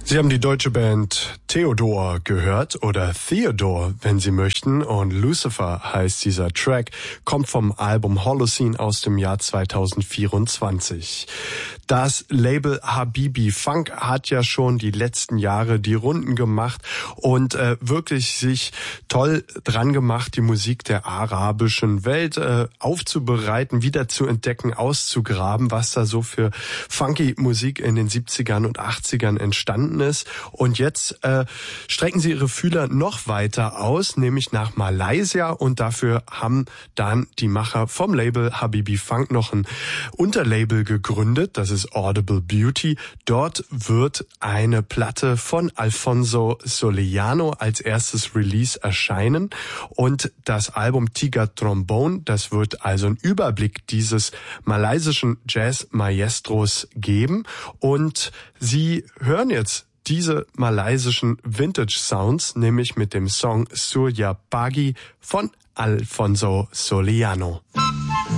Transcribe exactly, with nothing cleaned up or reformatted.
Sie haben die deutsche Band Theodor gehört oder Theodore, wenn Sie möchten. Und Lucifer heißt dieser Track, kommt vom Album Holocene aus dem Jahr zweitausendvierundzwanzig. Das Label Habibi Funk hat ja schon die letzten Jahre die Runden gemacht und äh, wirklich sich toll dran gemacht, die Musik der arabischen Welt äh, aufzubereiten, wieder zu entdecken, auszugraben, was da so für funky Musik in den siebzigern und achtzigern entstanden ist. Und jetzt äh, strecken sie ihre Fühler noch weiter aus, nämlich nach Malaysia, und dafür haben dann die Macher vom Label Habibi Funk noch ein Unterlabel gegründet, das ist Audible Beauty. Dort wird eine Platte von Alfonso Soleano als erstes Release erscheinen und das Album Tiger Trombone, das wird also einen Überblick dieses malaysischen Jazz-Maestros geben, und Sie hören jetzt diese malaysischen Vintage-Sounds, nämlich mit dem Song Surya Pagi von Alfonso Soleano.